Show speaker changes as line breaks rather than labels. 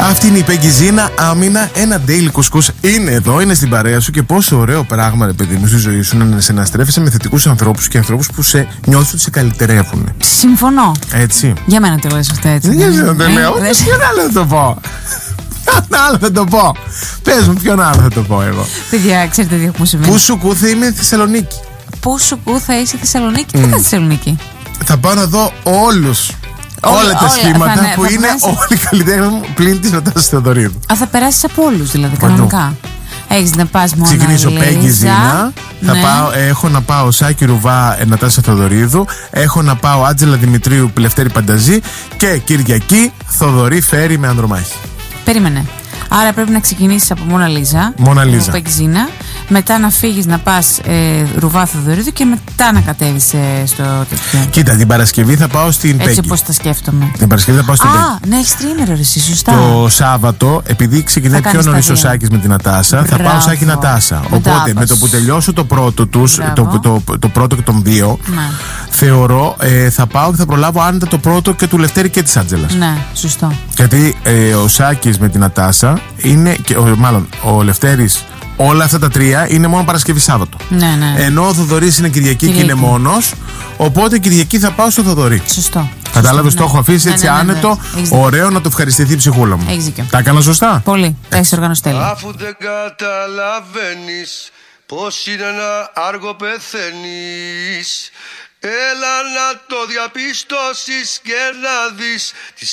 Αυτή είναι η Πέγγι Ζήνα, Άμυνα, ένα daily κουσκούς. Είναι εδώ, είναι στην παρέα σου και πόσο ωραίο πράγμα, ρε παιδί μου, στη ζωή σου να συναστρέφεσαι με θετικούς ανθρώπους και ανθρώπους που νιώθουν ότι σε καλυτερεύουν.
Συμφωνώ.
Έτσι.
Για μένα το λες αυτό έτσι.
Για μένα το λέω. Ποιον άλλο θα το πω. Ποιον άλλο θα το πω. Πες μου, ποιον άλλο θα το πω εγώ.
Παιδιά, ξέρετε τι μου συμβαίνει.
Πού σου κού θα είμαι Θεσσαλονίκη.
Πού σου κού θα είσαι Θεσσαλονίκη. Τι θα Θεσσαλονίκη.
Θα πάω να δω όλα τα σχήματα που είναι όλοι καλλιτέχνες μου πλην της Νατάσας Θεοδωρίδου.
Θα περάσεις από όλους δηλαδή, κανονικά. Έχεις να πας μόνο.
Ξεκινήσω Πέγγι Ζήνα.
Ναι.
Έχω να πάω Σάκη Ρουβά, Νατάσα Θεοδωρίδου. Έχω να πάω Άτζελα Δημητρίου, Λευτέρη Πανταζή. Και Κυριακή Θοδωρή Φέρη με Ανδρομάχη.
Περίμενε. Άρα πρέπει να ξεκινήσεις από Μόνα Λίζα.
Μόνα Λίζα.
Πέγγι Ζήνα. Μετά να φύγεις να πας Ρουβά Θοδωρίδου και μετά να κατέβεις στο τέτοιο.
Κοίτα, την Παρασκευή θα πάω στην Πέγγι.
Έτσι όπως τα σκέφτομαι.
Την Παρασκευή θα πάω στην Πέγγι.
Ναι, έχεις τρίμερο, εσύ, σωστά.
Το Σάββατο, επειδή ξεκινάει πιο νωρίς ο Σάκης με την Νατάσα, θα πάω Σάκη Νατάσα. Οπότε με το που τελειώσω το πρώτο τους, το πρώτο και τον δύο,
ναι, ναι,
θα πάω και θα προλάβω άνετα το πρώτο και του Λευτέρη και της Άντζελας.
Ναι, σωστό.
Γιατί ο Σάκης με την Νατάσα είναι, μάλλον ο Λευτέρης, όλα αυτά τα τρία είναι μόνο Παρασκευή Σάββατο.
Ναι, ναι.
Ενώ ο Θοδωρής είναι Κυριακή και είναι μόνος. Οπότε Κυριακή θα πάω στο Θοδωρή.
Σωστό.
Κατάλαβες, το έχω αφήσει έτσι άνετο, ωραίο, να το ευχαριστηθεί η ψυχούλα μου.
Έχεις δίκιο.
Τα έκανα σωστά.
Πολύ. Τα έχεις οργανώσει τέλεια.
Αφού δεν καταλαβαίνεις πως είναι να άργο πεθαίνεις, έλα να το διαπιστώσεις και να δεις